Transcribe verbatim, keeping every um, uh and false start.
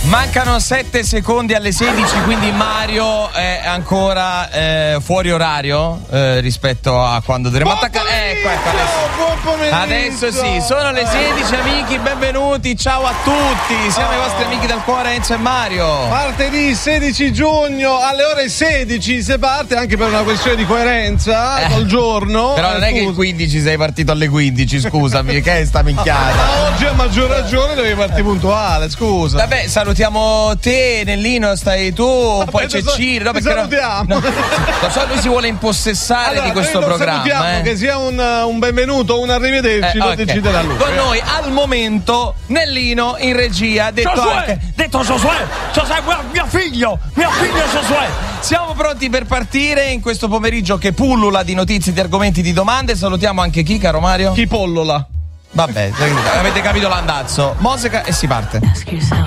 Mancano sette secondi alle sedici, quindi Mario è ancora eh, fuori orario eh, rispetto a quando dovremmo attaccare. Ecco, ecco adesso. Buon pomeriggio. Adesso sì, sono le sedici, amici, benvenuti, ciao a tutti. Siamo oh. i vostri amici del cuore, Enzo e Mario. Martedì sedici giugno alle ore sedici si parte, anche per una questione di coerenza eh. col giorno. Però non è che il quindici sei partito alle quindici, scusami, che è sta minchiata? Ma oggi a maggior ragione devi partire puntuale, scusa. Vabbè, salutiamo te, Nellino, stai tu, vabbè, poi c'è Ciro. No, perché salutiamo. No, lo so, lui si vuole impossessare allora, di questo programma. Salutiamo, eh. che sia un, un benvenuto o un arrivederci, eh, lo okay. deciderà lui. Con noi al momento Nellino in regia, detto Josué, anche detto Josué, Josué, mio figlio, mio figlio Josué. Siamo pronti per partire in questo pomeriggio che pullula di notizie, di argomenti, di domande. Salutiamo anche chi, caro Mario? Chi pollola? Vabbè, avete capito l'andazzo. Musica e si parte. Ask yourself,